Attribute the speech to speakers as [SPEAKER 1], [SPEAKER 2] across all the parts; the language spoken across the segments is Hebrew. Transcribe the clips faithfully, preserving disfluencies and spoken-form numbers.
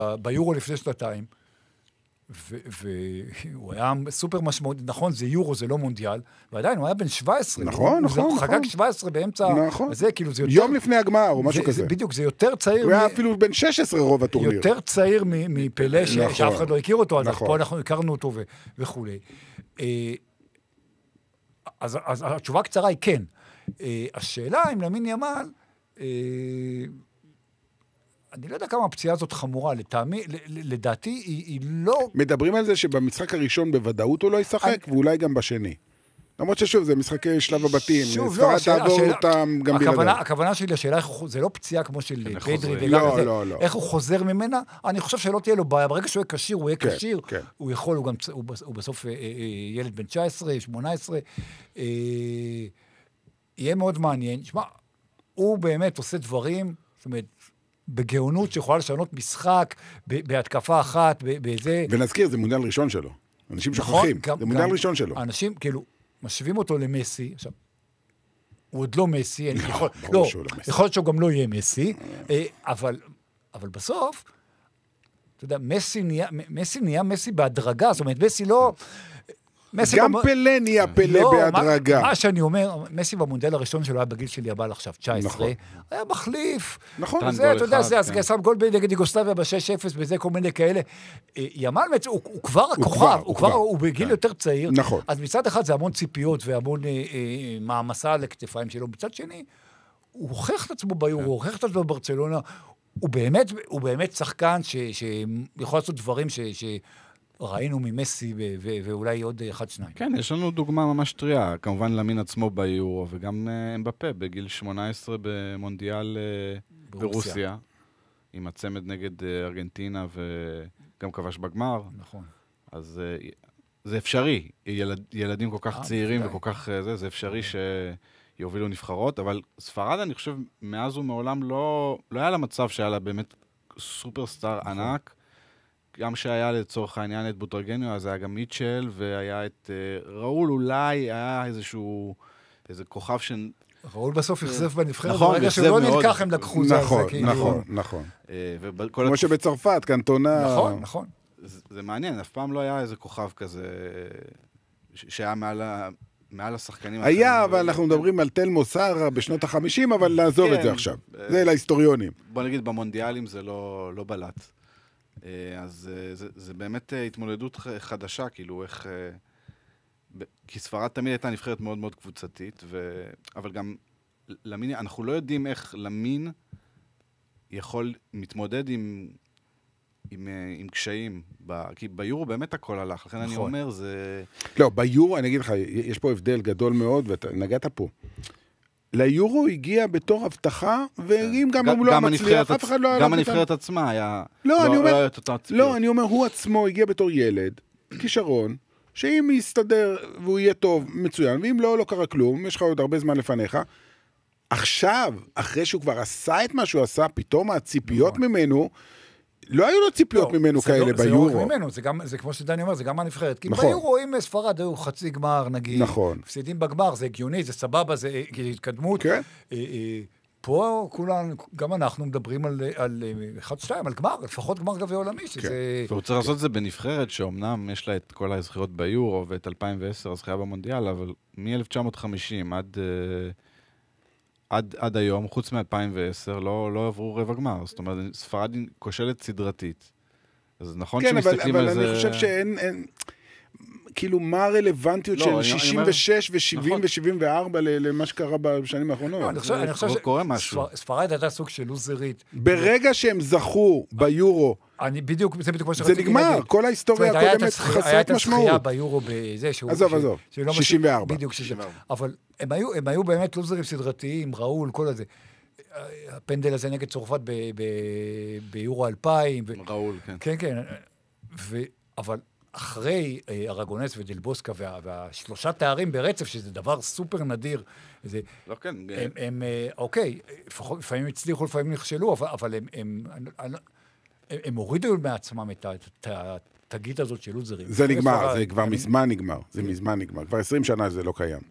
[SPEAKER 1] ביורו לפני שנתיים, והוא היה סופר משמעותי, נכון, זה יורו, זה לא מונדיאל, ועדיין הוא היה בן שבע עשרה.
[SPEAKER 2] נכון, נכון.
[SPEAKER 1] הוא חגג שבע עשרה באמצע, זה כאילו זה יותר...
[SPEAKER 2] יום לפני הגמר, או משהו כזה.
[SPEAKER 1] בדיוק, זה יותר צעיר...
[SPEAKER 2] הוא היה אפילו בן שש עשרה רוב הטורניר.
[SPEAKER 1] יותר צעיר מפלא, שאף אחד לא הכיר אותו, אז פה אנחנו הכרנו אותו וכו'. אז התשובה קצרה היא כן. השאלה אם למין ימל... אני לא יודע כמה הפציעה הזאת חמורה, לטעמי, לדעתי היא, היא לא...
[SPEAKER 2] מדברים על זה שבמשחק הראשון בוודאות הוא לא ישחק, אני... ואולי גם בשני. למרות ששוב, זה משחקי שלב הבתים,
[SPEAKER 1] שוב,
[SPEAKER 2] ספרד
[SPEAKER 1] לא,
[SPEAKER 2] תעבור
[SPEAKER 1] השאלה,
[SPEAKER 2] אותם גם בלעדיו.
[SPEAKER 1] הכוונה שלי לשאלה, זה לא פציעה כמו של פדרי,
[SPEAKER 2] לא, לא, לא, לא.
[SPEAKER 1] איך הוא חוזר ממנה, אני חושב שלא תהיה לו בעיה, ברגע שהוא יהיה קשיר, הוא יהיה
[SPEAKER 2] כן,
[SPEAKER 1] קשיר,
[SPEAKER 2] כן.
[SPEAKER 1] הוא יכול, הוא, גם, הוא, הוא בסוף אה, אה, ילד בן תשע עשרה, שמונה עשרה, אה, יהיה מאוד מעניין. שמה, הוא באמת עושה דברים, זאת אומרת, בגאונות שיכולה לשנות משחק, בהתקפה אחת, בזה...
[SPEAKER 2] ונזכיר, זה מונדיאל ראשון שלו. אנשים שוכחים, זה מונדיאל ראשון שלו.
[SPEAKER 1] אנשים, כאילו, משווים אותו למסי, עכשיו, הוא עוד לא מסי, לא, יכול להיות שהוא גם לא יהיה מסי, אבל בסוף, אתה יודע, מסי נהיה מסי בהדרגה, זאת אומרת, מסי לא...
[SPEAKER 2] גם פלא נהיה פלא בהדרגה.
[SPEAKER 1] מה שאני אומר, מסי במונדיאל הראשון שלו היה בגיל של יבל עכשיו, תשע עשרה, היה מחליף.
[SPEAKER 2] נכון.
[SPEAKER 1] זה, אתה יודע, זה שם גול נגד יוגוסלביה ב-שש אפס, בזה כל מיני כאלה. ימל, הוא כבר הכוכב, הוא בגיל יותר צעיר.
[SPEAKER 2] נכון.
[SPEAKER 1] אז מצד אחד זה המון ציפיות והמון מעמסה לכתפיים שלו. מצד שני, הוא הוכיח את עצמו ביורו, הוא הוכיח את עצמו בברצלונה. הוא באמת שחקן שיכול לעשות דברים ש... ראינו ממסי ואולי עוד אחד שניים.
[SPEAKER 3] כן, יש לנו דוגמה ממש טריה, כמובן למין עצמו ביורו, וגם אמבפה בגיל שמונה עשרה במונדיאל ברוסיה, עם הצמד נגד ארגנטינה וגם כבש בגמר.
[SPEAKER 1] נכון.
[SPEAKER 3] אז זה אפשרי, ילדים כל כך צעירים וכל כך זה, זה אפשרי שיובילו נבחרות, אבל ספרד אני חושב מאז ומעולם לא היה לה מצב שהיה לה באמת סופרסטאר ענק, גם שהיה לצורך העניין את בוטרגניו, אז היה גם מיטשל, והיה את ראול, אולי היה איזשהו, איזה כוכב ש...
[SPEAKER 1] ראול בסוף יחזף בנבחרת,
[SPEAKER 3] נכון,
[SPEAKER 1] ברגע שהוא לא נלקח, הם לקחו זה.
[SPEAKER 2] נכון, נכון, נכון. כמו שבצרפת, קנטונה...
[SPEAKER 1] נכון, נכון.
[SPEAKER 3] זה מעניין, אף פעם לא היה איזה כוכב כזה, שהיה מעל השחקנים.
[SPEAKER 2] היה, אבל אנחנו מדברים על תל מוסרה בשנות החמישים, אבל נעזוב את זה עכשיו. זה להיסטוריונים.
[SPEAKER 3] בוא נגיד, במונדיאלים זה לא בלט. אז זה, זה באמת התמודדות חדשה, כאילו איך... כי ספרד תמיד הייתה נבחרת מאוד מאוד קבוצתית, ו... אבל גם למין, אנחנו לא יודעים איך למין יכול מתמודד עם, עם, עם קשיים, ב... כי ביורו באמת הכל הלך, לכן נכון. אני אומר זה...
[SPEAKER 2] לא, ביורו, אני אגיד לך, יש פה הבדל גדול מאוד, ואתה נגעת פה. ליורו הגיע בתור הבטחה, ואם גם הוא לא מצליח, אף אחד לא...
[SPEAKER 3] גם הנבחרת עצמה היה...
[SPEAKER 2] לא, אני אומר, לא, אני אומר, הוא עצמו הגיע בתור ילד, כישרון, שאם יסתדר והוא יהיה טוב, מצוין, ואם לא, לא קרה כלום, יש לך עוד הרבה זמן לפניך. עכשיו, אחרי שהוא כבר עשה את מה שהוא עשה, פתאום הציפיות ממנו, לא היו לו ציפיות ממנו כאלה ביורו.
[SPEAKER 1] זה לא רק ממנו, זה כמו שדני אומר, זה גם הנבחרת. כי ביורו, אם ספרד היו חצי גמר, נגיד, מפסידים בגמר, זה הגיוני, זה סבבה, זה התקדמות. פה כולנו, גם אנחנו מדברים על אחד שתיים, על גמר, לפחות גמר גביע עולמי.
[SPEAKER 3] והוא צריך לעשות את זה בנבחרת, שאומנם יש לה את כל הזכיות ביורו, ואת אלפיים ועשר הזכייה במונדיאל, אבל מ-אלף תשע מאות וחמישים עד... עד, עד היום, חוץ מ-אלפיים ועשר, לא, לא עברו רבע גמר. זאת אומרת, ספרד כושלת סדרתית. אז נכון
[SPEAKER 2] כן,
[SPEAKER 3] שמסתכלים
[SPEAKER 2] אבל,
[SPEAKER 3] על זה...
[SPEAKER 2] כן, אבל אני חושב שאין... אין... כאילו, מה הרלוונטיות לא, של אני, שישים ושש אני ו-שבעים נכון. ו-שבעים וארבע למה שקרה בשנים האחרונות?
[SPEAKER 1] לא, אני חושב, אני חושב
[SPEAKER 3] קורה משהו.
[SPEAKER 1] ספרד הייתה סוג של לוזרית.
[SPEAKER 2] ברגע שהם זכו ביורו,
[SPEAKER 1] אני בדיוק, זה בדיוק מה
[SPEAKER 2] שרציתי להגיד. זה נגמר, כל ההיסטוריה הקודמת חסרת משמעות.
[SPEAKER 1] היה את הזכייה ביורו בזה שהוא...
[SPEAKER 2] עזוב, עזוב, שישים וארבע.
[SPEAKER 1] בדיוק, שישים וארבע. אבל הם היו, הם היו באמת לוזרים סדרתיים, ראול, כל הזה. הפנדל הזה נגד צרפת ביורו אלפיים.
[SPEAKER 3] ראול, כן.
[SPEAKER 1] כן, כן. אבל אחרי ארגונס ודלבוסקה והשלושה תארים ברצף, שזה דבר סופר נדיר, זה,
[SPEAKER 3] לא כן.
[SPEAKER 1] הם, הם, אוקיי, לפעמים הצליחו, לפעמים נכשלו, אבל הם, הם, הם, הם הורידו מעצמם את התגית הזאת של לוזרים.
[SPEAKER 2] זה נגמר, זה כבר מזמן נגמר, זה מזמן נגמר, כבר עשרים שנה זה לא קיים.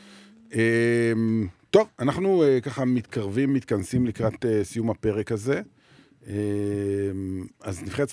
[SPEAKER 2] טוב, אנחנו ככה מתקרבים, מתכנסים לקראת סיום הפרק הזה, אז נבחרת